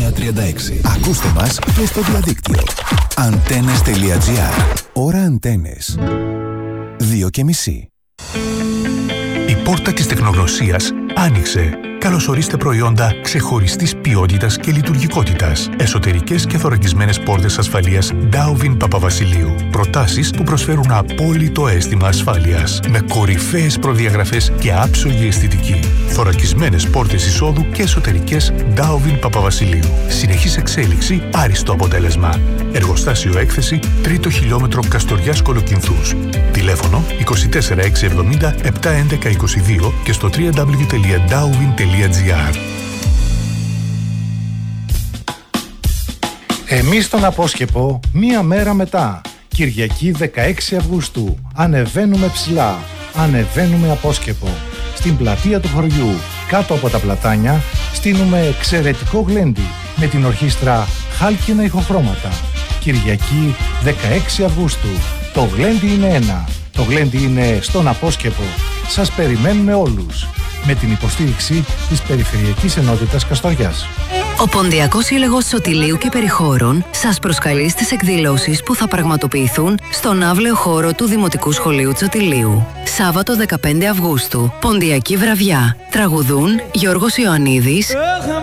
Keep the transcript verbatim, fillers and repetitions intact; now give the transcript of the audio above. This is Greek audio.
ογδόντα τριάντα έξι. Ακούστε μας και στο διαδίκτυο. Αντένες τελεία τζι άρ. Ώρα Αντένες. Δύο και μισή. Η πόρτα της τεχνογνωσίας άνοιξε. Καλωσορίστε προϊόντα ξεχωριστής ποιότητας και λειτουργικότητας. Εσωτερικές και θωρακισμένες πόρτες ασφαλείας Dowvin Παπαβασιλείου. Προτάσεις που προσφέρουν απόλυτο αίσθημα ασφάλειας. Με κορυφαίες προδιαγραφές και άψογη αισθητική. Θωρακισμένες πόρτες εισόδου και εσωτερικές Dowvin Παπαβασιλείου. Συνεχής εξέλιξη, άριστο αποτέλεσμα. Εργοστάσιο έκθεση, τρίτο χιλιόμετρο Καστοριάς Κολοκυνθούς. Τηλέφωνο είκοσι τέσσερα εξακόσια εβδομήντα επτακόσια έντεκα είκοσι δύο και στο double-u double-u double-u τελεία dowvin τελεία τζι άρ. Εμείς στον Απόσκεπο, μία μέρα μετά, Κυριακή δεκαέξι Αυγούστου, ανεβαίνουμε ψηλά, ανεβαίνουμε Απόσκεπο. Στην πλατεία του χωριού, κάτω από τα πλατάνια, στείνουμε εξαιρετικό γλέντι με την ορχήστρα Χάλκινα Ηχοχρώματα. Κυριακή δεκαέξι Αυγούστου. Το γλέντι είναι ένα. Το γλέντι είναι στον Απόσκεπο. Σας περιμένουμε όλους. Με την υποστήριξη της Περιφερειακής Ενότητας Καστοριάς. Ο Ποντιακός Σύλλογος Σωτηλείου και Περιχώρων σας προσκαλεί στις εκδηλώσεις που θα πραγματοποιηθούν στον αύλαιο χώρο του Δημοτικού Σχολείου Τσοτηλείου. Σάββατο δεκαπέντε Αυγούστου, Ποντιακή Βραβιά. Τραγουδούν Γιώργος Ιωαννίδης,